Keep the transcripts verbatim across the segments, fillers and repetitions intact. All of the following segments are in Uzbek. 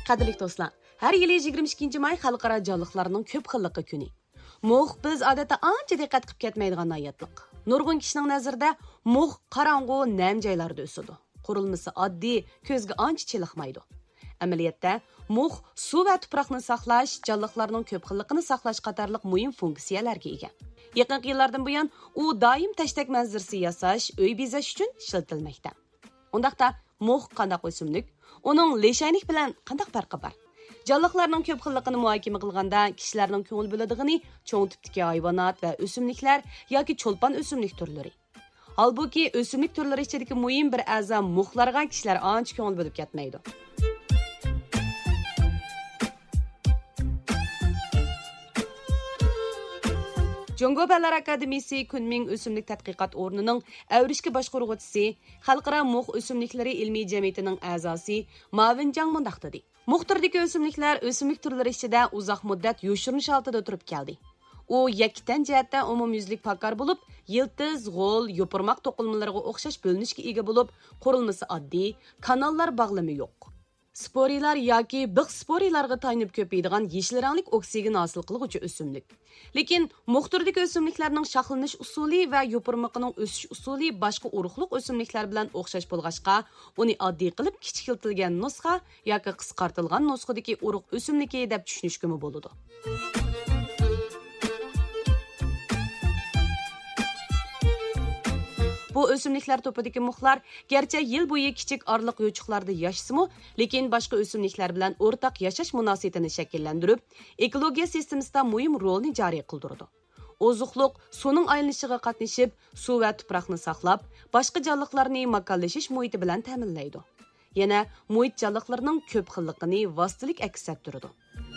Qadrli do'stlar, har yili yigirma ikkinchi may xalqaro jonliqlarning ko'p xilligi kuni. Mo'g biz odatda ancha diqqat qilib ketmaydigan noyatliq. Nurg'un kishining nazarida mo'g qorong'u, nam joylarda o'sadi. Qurilmasi oddiy, ko'zga ancha chiliqmaydi. Amaliyotda mo'g suv va tuproqni saqlash, jonliqlarning ko'p xilligini saqlash qatorliq muhim funksiyalarga ega. Yaqin yillardan buyon u doim tashdek manzarasi yasash, uy bezash uchun ishlatilmoqda. Undaqda mo'g qanday o'simlik? Uning leshaynik bilan qanday farqi bor? Jonliqlarning ko'p xilligini muhokama qilganda kishilarning ko'ngil bo'ladigan cho'ng tipdagi hayvonot va o'simliklar yoki cho'lpon o'simlik turlari. Halbuki o'simlik turlari ichidagi muhim bir a'zo mo'glarga kishilar ancha ko'ngil bo'lib ketmaydi. Jungo Fanlar Akademiyasi Kunming o'simlik tadqiqot o'rnining avrishki boshqaruvchisi, Xalqaro mo'g o'simliklari ilmiy jamiyatining a'zosi Mavin Jang mundaq dedi. Mo'g turidagi o'simliklar o'simlik turlari ichida uzoq muddat yoshirinish altida turib keldi. U yaktan jihatda umumyuzlik pakar bo'lib, yiltiz, g'o'l, yopirmoq to'qilmalariga o'xshash bo'linishga ega bo'lib, qurilmasi oddiy, kanallar bog'lami yo'q. Sporilar yoki big' sporilarga tayanib ko'paydigan yeshil ranglik oksigen hosil qiluvchi o'simlik. Lekin mo'g turidagi o'simliklarning shoxlanish usuli va yopirmoqning o'sish usuli boshqa urug'liq o'simliklar bilan o'xshash bo'lg'achqa, uni oddiy qilib kichikiltirilgan nusxa yoki qisqartirilgan nusxadagi urug' o'simligi deb tushunishga bo'ladi. Bu o'simliklar topidagi mo'glar garchi yil bo'yi kichik orliq yo'chuqlarda yashasimi, lekin boshqa o'simliklar bilan o'rtaq yashash munosabatini shakllantirib, ekologiya sistemasida muhim rolni joriy qildirdi. Ozuqliq suvning aylanishiga qatnashib, suv va tuproqni saqlab, boshqa jonliqlarni makonlashish muhiti bilan ta'minlaydi. Yana muhit jonliqlarining ko'p xilligini vositalik aks ettiradi.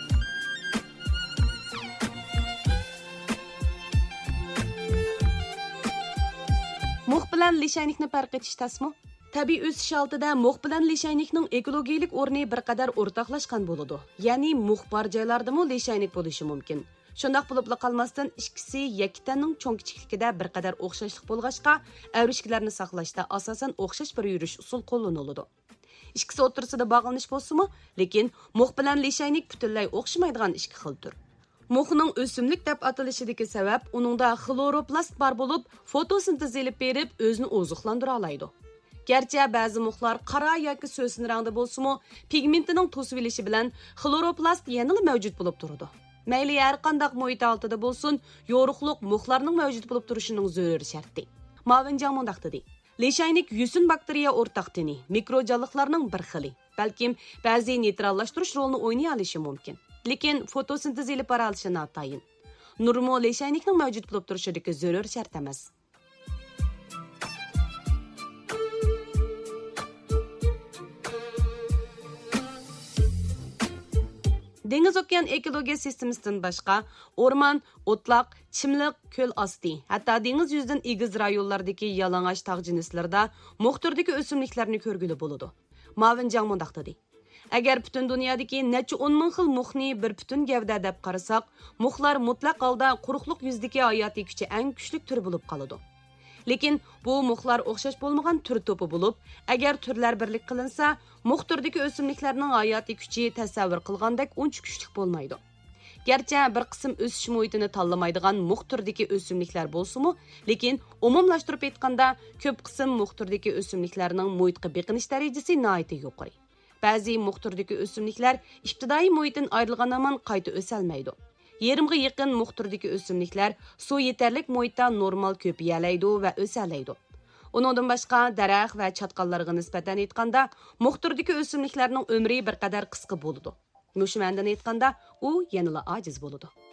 Mo'g bilan leshaynikni farq etish tasmi? Tabiiy o'sish altida mo'g bilan leshaynikning ekologiyalik o'rni bir qadar o'rtoqlashgan bo'ladi. Ya'ni mo'g bor joylardami leshaynik bo'lishi mumkin. Shundaq bo'lib qolmasdan ikkisi yaktanning cho'ng kichikligida bir qadar o'xshashlik bo'lg'achqa, avrishkilarni saqlashda asosan o'xshash bir yurish usul qo'llaniladi. Ikkisi o'rtasida bog'lanish bo'lsa-mu, lekin mo'g bilan leshaynik butunlay o'xshamaydigan ikki xil tur. Mo'gning o'simlik deb atalishidagi sabab uningda xloroplast bor bo'lib, fotosintez elib berib, o'zini oziqlantira oladi. Garchi ba'zi mo'glar qora yoki so'sin rangda bo'lsa-mu, pigmentining to'silishi bilan xloroplast yanada mavjud bo'lib turadi. Mayli har qanday muhit altida bo'lsin, yo'riqliq mo'glarning mavjud bo'lib turishining zarur sharti. Mavin Jang mundaq dedi. Leshaynik yusin bakteriya o'rtaq tini, mikrojonliqlarning bir xili. Balkim ba'zi neytrallashtirish rolini o'ynay olishi mumkin. Lekin fotosintez elib bora olishi notayin. Nurmo leshaynikning mavjud bo'lib turishidagi zarur shart emas. Dengiz okean ekologiya sistemasidan boshqa o'rmon, o'tloq, chimliq, ko'l osti, hatto dengiz yuzidan egiz rayonlardagi yalang'och tog' jinsilarda mo'g turdagi o'simliklarni ko'rgili bo'ladi. Mavin Jang mundaq dedi. Agar butun dunyodagi necha o'n ming xil mo'gni bir butun gavda deb qarasak, mo'glar mutlaq holda quruqliq yuzdagi hayotiy kuchi eng kuchli tur bo'lib qoladi. Lekin bu mo'glar o'xshash bo'lmagan tur to'pi bo'lib, agar turlar birlik qilinsa, mo'g turdagi o'simliklarning hayotiy kuchi tasavvur qilgandek uncha kuchli bo'lmaydi. Garchi bir qism o'sish muhitini tanlamaydigan mo'g turdagi o'simliklar bo'lsa-mu, lekin umumlashtirib aytganda, ko'p qism mo'g turdagi o'simliklarning muhitga beqinish darajasi nihoyatda yuqori. Ba'zi mo'g turdagi o'simliklar ibtidoiy muhitdan ayrilgan hamon qayta o'salmaydi. Yerimga yaqin mo'g turdagi o'simliklar suv yetarlik muhitda normal ko'payalaydi va o'salaydi. Uningdan boshqa daraxt va chatqonlarga nisbatan aytganda, mo'g turdagi o'simliklarning umri bir qadar qisqa bo'ladi. Mushu ma'noda aytganda, u yanada ojiz bo'ladi.